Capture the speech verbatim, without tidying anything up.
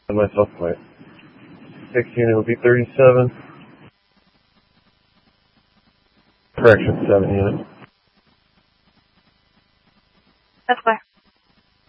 And myself, my six unit would be thirty-seven. Correction, seven unit. That's clear.